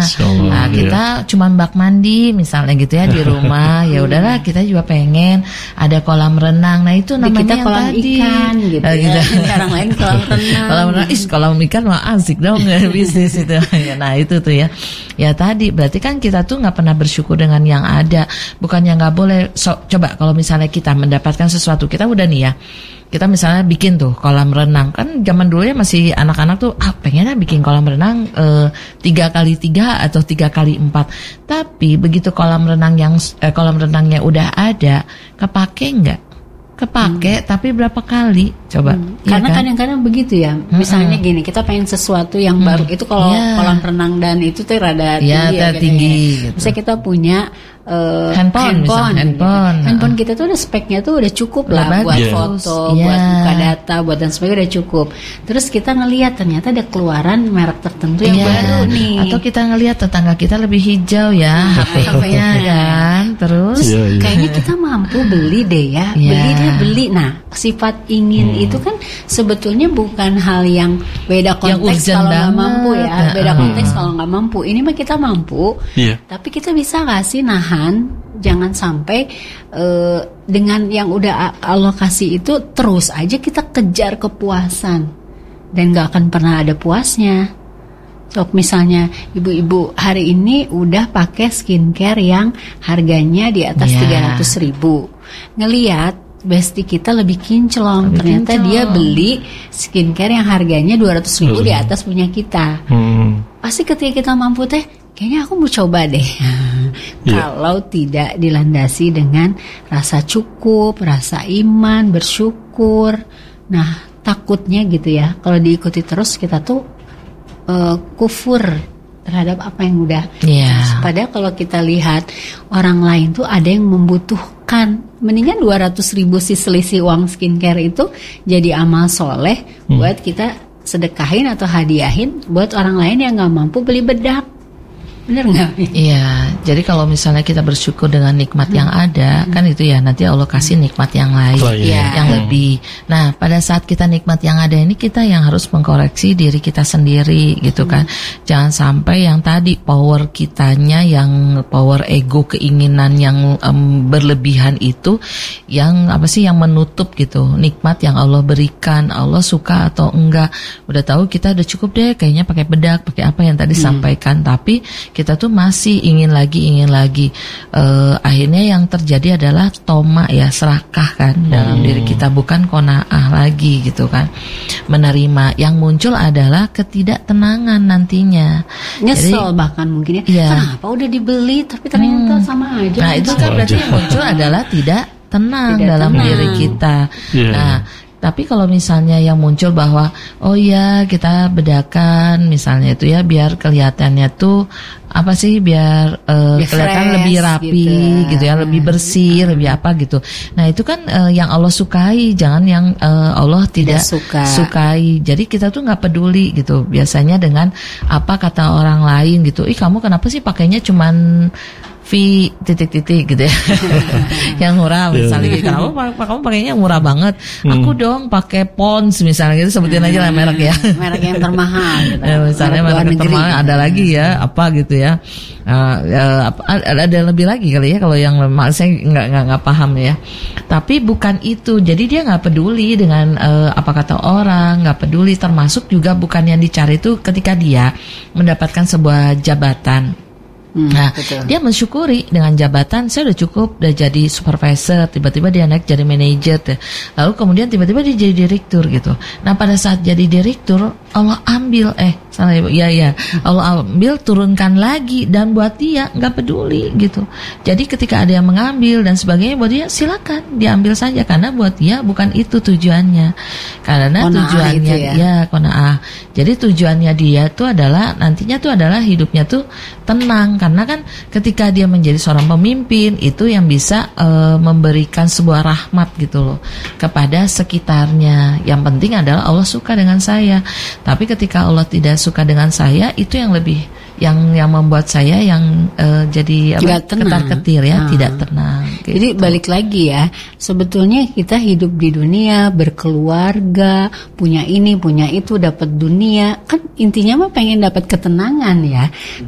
Nah, kita cuma bak mandi misalnya gitu ya di rumah. Ya udahlah, kita juga pengen ada kolam renang. Nah, itu namanya kita yang kolam tadi. Ikan gitu. Gitu. Orang lain kolam renang. Kolam renang, kolam ikan mah asik dong bisnis itu. Nah, itu tuh ya. Ya tadi berarti kan kita tuh nggak pernah bersyukur dengan yang ada. Bukannya nggak boleh. Coba kalau misalnya kita mendapatkan sesuatu, kita udah nih ya. Kita misalnya bikin tuh kolam renang, kan zaman dulu ya masih anak-anak tuh pengennya bikin kolam renang 3x3 atau 3x4. Tapi begitu kolam renangnya udah ada, kepake nggak? Kepake, tapi berapa kali? Coba. Ya Karena kan? kadang-kadang begitu ya. Misalnya gini, kita pengen sesuatu yang baru. Itu kalau kolam renang dan itu tuh rada tinggi ya. Tinggi. Gitu. Misalnya kita punya handphone. Handphone kita tuh udah speknya tuh udah cukup lah buat foto, buat buka data, buat dan sebagainya udah cukup. Terus kita ngelihat ternyata ada keluaran merek tertentu yang baru nih. Atau kita ngelihat tetangga kita lebih hijau ya HP-nya kan. Terus kayaknya kita mampu beli deh ya. Beli. Nah, sifat ingin itu kan sebetulnya bukan hal yang beda konteks kalau nggak mampu ya. Beda konteks kalau nggak mampu. Ini mah kita mampu. Tapi kita bisa nggak sih nahan? Jangan sampai dengan yang udah Allah kasih itu terus aja kita kejar kepuasan dan gak akan pernah ada puasnya. So misalnya ibu-ibu hari ini udah pakai skincare yang harganya di atas 300.000, ngelihat bestie kita lebih kinclong, ternyata dia beli skincare yang harganya 200.000 di atas punya kita. Pasti ketika kita mampu kayaknya aku mau coba deh. Kalau tidak dilandasi dengan rasa cukup, rasa iman, bersyukur. Nah, takutnya gitu ya, kalau diikuti terus kita tuh kufur terhadap apa yang udah. Padahal kalau kita lihat orang lain tuh ada yang membutuhkan, mendingan 200.000 sih selisih uang skincare itu jadi amal soleh buat kita sedekahin atau hadiahin buat orang lain yang nggak mampu beli bedak. Bener nggak? Iya, jadi kalau misalnya kita bersyukur dengan nikmat yang ada, kan itu ya nanti Allah kasih nikmat yang lain, yang lebih. Nah, pada saat kita nikmat yang ada ini, kita yang harus mengkoreksi diri kita sendiri, gitu kan? Jangan sampai yang tadi power kitanya, yang power ego, keinginan yang berlebihan itu, yang yang menutup gitu nikmat yang Allah berikan. Allah suka atau enggak? Udah tahu kita udah cukup deh, kayaknya pakai bedak, pakai apa yang tadi sampaikan, tapi kita tuh masih ingin lagi. Akhirnya yang terjadi adalah toma ya, serakah kan dalam diri kita, bukan qanaah lagi gitu kan, menerima. Yang muncul adalah ketidaktenangan nantinya, nyesel bahkan mungkin ya. Kenapa udah dibeli tapi ternyata sama aja. Nah itu kan berarti yang muncul adalah tidak tenang dalam diri kita. Nah, tapi kalau misalnya yang muncul bahwa kita bedakan misalnya itu ya, biar kelihatannya tuh biar kelihatan lebih rapi gitu ya, lebih bersih, lebih apa gitu. Nah itu kan yang Allah sukai, jangan yang Allah tidak sukai. Jadi kita tuh nggak peduli gitu biasanya dengan apa kata orang lain gitu. Kamu kenapa sih pakainya cuman titik-titik gitu ya. Yang murah misalnya gitu. Kamu pakainya murah banget. Aku dong pakai Pons misalnya gitu, sebutin aja lah merek ya. Merek yang termahal gitu. Misalnya merek termahal ada lagi ya, apa gitu ya. Ada lebih lagi kali ya kalau yang saya nggak paham ya. Tapi bukan itu. Jadi dia nggak peduli dengan apa kata orang, nggak peduli, termasuk juga bukan yang dicari itu ketika dia mendapatkan sebuah jabatan. Nah, dia mensyukuri dengan jabatan, saya udah cukup, udah jadi supervisor, tiba-tiba dia naik jadi manajer, lalu kemudian tiba-tiba dia jadi direktur gitu. Nah, pada saat jadi direktur, Allah ambil, Allah ambil, turunkan lagi, dan buat dia nggak peduli gitu. Jadi ketika ada yang mengambil dan sebagainya, buat dia silakan diambil saja, karena buat dia bukan itu tujuannya. Karena tujuannya qanaah. Jadi tujuannya dia tuh adalah nantinya tuh adalah hidupnya tuh tenang. Karena kan ketika dia menjadi seorang pemimpin, itu yang bisa memberikan sebuah rahmat gitu loh kepada sekitarnya. Yang penting adalah Allah suka dengan saya. Tapi ketika Allah tidak suka dengan saya, itu yang lebih yang membuat saya yang jadi ketar-ketir ya, tidak tenang gitu. Jadi balik lagi ya, sebetulnya kita hidup di dunia, berkeluarga, punya ini, punya itu, dapat dunia, kan intinya mah pengen dapat ketenangan ya.